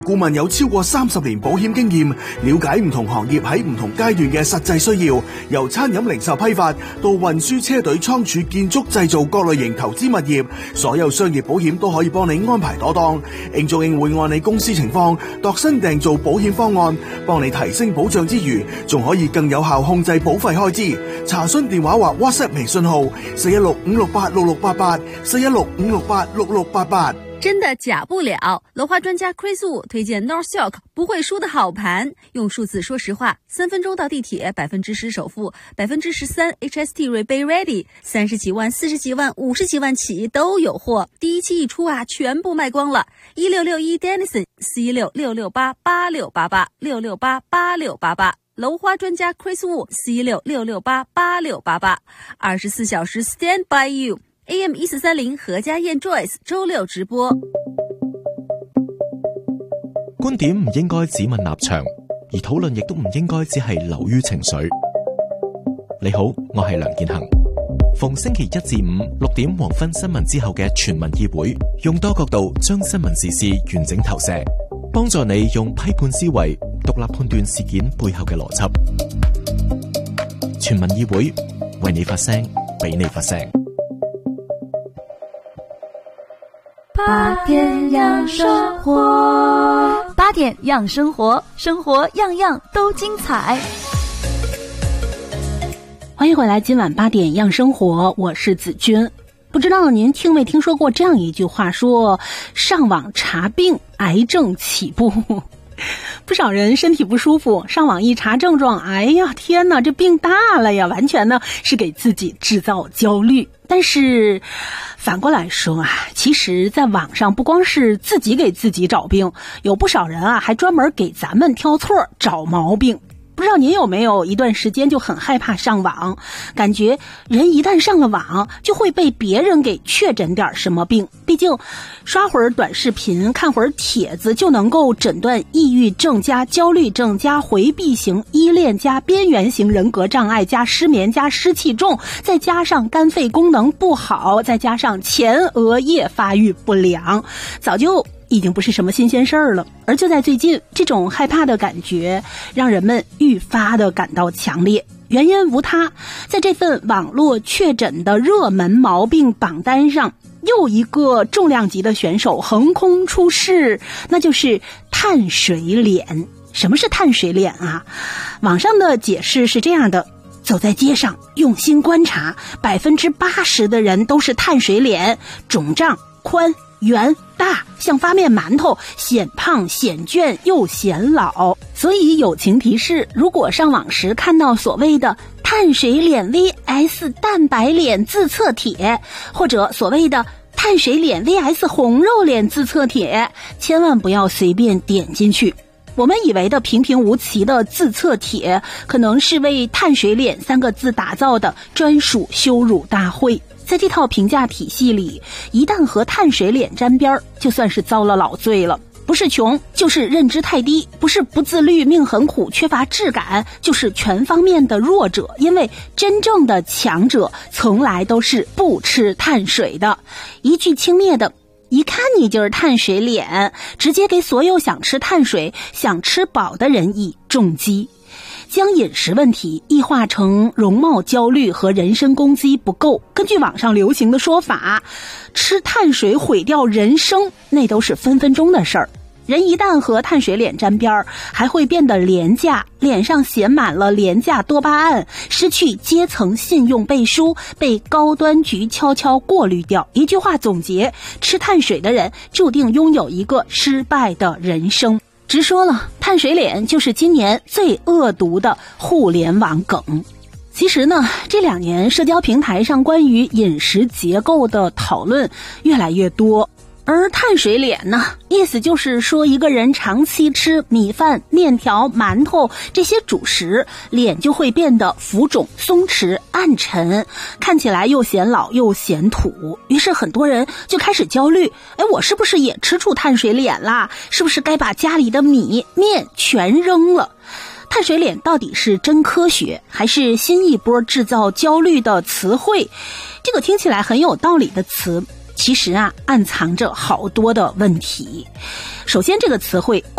顧問有超過30年保險經驗，了解唔同行業喺唔同階段嘅實際需要，由餐飲零售批發到運輸車隊倉儲建築製造各類型投資物業，所有商業保險都可以幫你安排妥當。Angel 會按你公司情況度身訂造保險方案，幫你提升保障之餘，仲可以更有效控制保費開支。查詢電話或 WhatsApp 微信號416-568-6688，416-568-6688。 真的假不了，楼花专家 Chris Wu 推荐 North Silk 不会输的好盘，用数字说实话，3分钟到地铁，10%首付，13% HST rebate ready，30几万、40几万、50几万起都有货，第一期一出啊，全部卖光了。1661 Dennison 416-668-8688，668-8688，楼花专家 Chris Wu 416-668-8688，24小时 Stand by you。AM 1430何家燕 Joyce 周6直播。 觀點唔應該只問立場，而討論亦都唔應該只係流於情緒。你好，我係梁建恒。逢星期1至5 6點黃昏新聞之後嘅全民議會，用多角度將新聞時事完整投射，幫助你用批判思維獨立判斷事件背後嘅邏輯。全民議會，為你發聲，俾你發聲。 8點養生活，8點養生活，生活樣樣都精彩。 歡迎回來，今晚8點養生活，我是子君。不知道您聽沒聽說過這樣一句話，說上網查病，癌症起步。不少人身體不舒服，上網一查症狀，哎呀天哪，這病大了呀，完全呢是給自己製造焦慮。但是反過來說啊，其實在網上不光是自己給自己找病，有不少人啊還專門給咱們挑錯找毛病。不知道您有沒有一段時間就很害怕上網，感覺人一旦上了網就會被別人給確診點什麼病，畢竟刷會兒短視頻看會兒帖子就能夠診斷抑鬱症加焦慮症加回避型依戀加邊緣型人格障礙加失眠加濕氣重，再加上肝肺功能不好，再加上前額葉發育不良，早就已經不是什麼新鮮事兒了。而就在最近，這種害怕的感覺讓人們愈發的感到強烈。原因無他，在這份網絡確診的熱門毛病榜單上，又一個重量級的選手橫空出世，那就是碳水臉。什麼是碳水臉啊？網上的解釋是這樣的：走在街上，用心觀察，80%的人都是碳水臉，腫脹、寬、圓、大，像發面饅頭，顯胖顯倦又顯老。所以友情提示，如果上網時看到所謂的碳水臉 vs 蛋白臉自測帖，或者所謂的碳水臉 vs 紅肉臉自測帖，千萬不要隨便點進去。我們以為的平平無奇的自測帖，可能是為碳水臉3個字打造的專屬羞辱大會。在這套評價體系裡，一旦和碳水臉沾邊，就算是遭了老罪了。不是窮，就是認知太低；不是不自律，命很苦，缺乏質感，就是全方面的弱者。因為真正的強者，從來都是不吃碳水的。一句輕蔑的，一看你就是碳水臉，直接給所有想吃碳水、想吃飽的人以重擊。將飲食問題異化成容貌焦慮和人身攻擊不夠，根據網上流行的說法，吃碳水毀掉人生，那都是分分鐘的事兒。人一旦和碳水臉沾邊，還會變得廉價，臉上寫滿了廉價多巴胺，失去階層信用背書，被高端局悄悄過濾掉。一句話總結，吃碳水的人注定擁有一個失敗的人生。直說了，碳水臉就是今年最惡毒的互聯網梗。其實呢，這2年社交平台上關於飲食結構的討論越來越多。而碳水臉呢，意思就是說一個人長期吃米飯、麵條、饅頭這些主食，臉就會變得浮腫、鬆弛、暗沉，看起來又顯老又顯土。於是很多人就開始焦慮，我是不是也吃出碳水臉啦？是不是該把家裡的米、麵全扔了？碳水臉到底是真科學，還是新一波製造焦慮的詞彙？這個聽起來很有道理的詞其实啊，暗藏着好多的问题。首先，这个词汇